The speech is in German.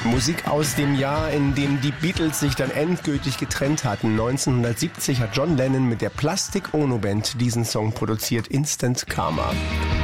Musik aus dem Jahr, in dem die Beatles sich dann endgültig getrennt hatten. 1970 hat John Lennon mit der Plastic Ono Band diesen Song produziert, Instant Karma.